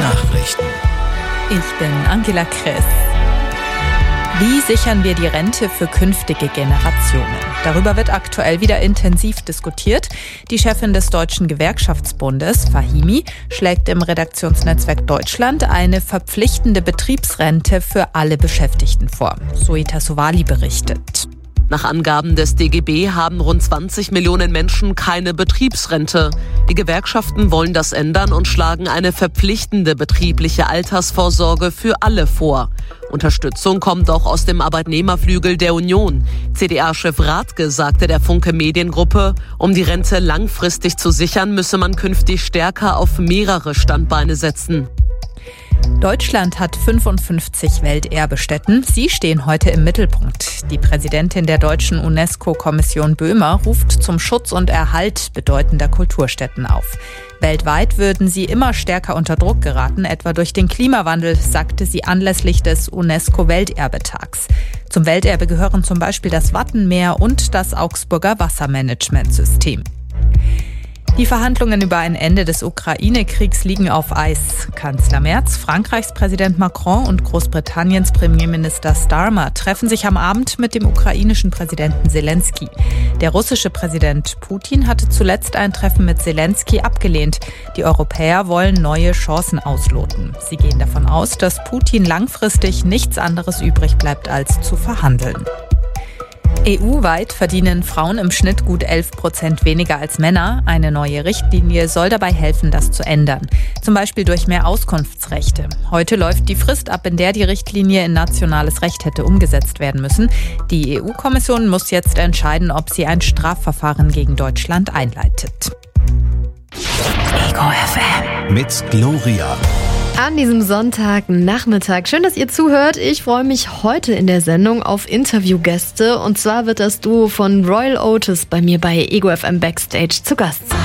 Nachrichten. Ich bin Angela Kress. Wie sichern wir die Rente für künftige Generationen? Darüber wird aktuell wieder intensiv diskutiert. Die Chefin des Deutschen Gewerkschaftsbundes, Fahimi, schlägt im Redaktionsnetzwerk Deutschland eine verpflichtende Betriebsrente für alle Beschäftigten vor. Zoe Sowali berichtet. Nach Angaben des DGB haben rund 20 Millionen Menschen keine Betriebsrente. Die Gewerkschaften wollen das ändern und schlagen eine verpflichtende betriebliche Altersvorsorge für alle vor. Unterstützung kommt auch aus dem Arbeitnehmerflügel der Union. CDA-Chef Rathke sagte der Funke Mediengruppe, um die Rente langfristig zu sichern, müsse man künftig stärker auf mehrere Standbeine setzen. Deutschland hat 55 Welterbestätten. Sie stehen heute im Mittelpunkt. Die Präsidentin der deutschen UNESCO-Kommission Böhmer ruft zum Schutz und Erhalt bedeutender Kulturstätten auf. Weltweit würden sie immer stärker unter Druck geraten, etwa durch den Klimawandel, sagte sie anlässlich des UNESCO-Welterbetags. Zum Welterbe gehören zum Beispiel das Wattenmeer und das Augsburger Wassermanagementsystem. Die Verhandlungen über ein Ende des Ukraine-Kriegs liegen auf Eis. Kanzler Merz, Frankreichs Präsident Macron und Großbritanniens Premierminister Starmer treffen sich am Abend mit dem ukrainischen Präsidenten Zelensky. Der russische Präsident Putin hatte zuletzt ein Treffen mit Zelensky abgelehnt. Die Europäer wollen neue Chancen ausloten. Sie gehen davon aus, dass Putin langfristig nichts anderes übrig bleibt, als zu verhandeln. EU-weit verdienen Frauen im Schnitt gut 11% weniger als Männer. Eine neue Richtlinie soll dabei helfen, das zu ändern. Zum Beispiel durch mehr Auskunftsrechte. Heute läuft die Frist ab, in der die Richtlinie in nationales Recht hätte umgesetzt werden müssen. Die EU-Kommission muss jetzt entscheiden, ob sie ein Strafverfahren gegen Deutschland einleitet. Ego FM mit Gloria. An diesem Sonntagnachmittag. Schön, dass ihr zuhört. Ich freue mich heute in der Sendung auf Interviewgäste. Und zwar wird das Duo von Royal Otis bei mir bei Ego FM Backstage zu Gast sein.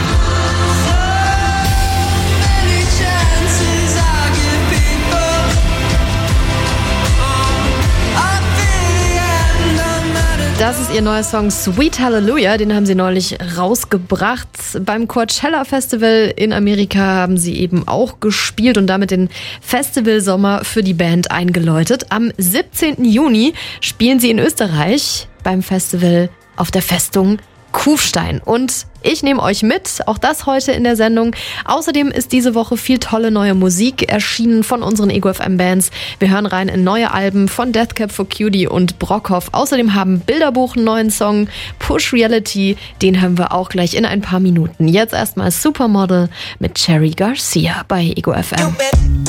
Das ist ihr neuer Song Sweet Hallelujah, den haben sie neulich rausgebracht. Beim Coachella Festival in Amerika haben sie eben auch gespielt und damit den Festivalsommer für die Band eingeläutet. Am 17. Juni spielen sie in Österreich beim Festival auf der Festung Kufstein. Und ich nehme euch mit, auch das heute in der Sendung. Außerdem ist diese Woche viel tolle neue Musik erschienen von unseren Ego FM Bands. Wir hören rein in neue Alben von Death Cab for Cutie und Brockhoff. Außerdem haben Bilderbuch einen neuen Song, Push Reality. Den hören wir auch gleich in ein paar Minuten. Jetzt erstmal Supermodel mit Cherry Garcia bei Ego FM.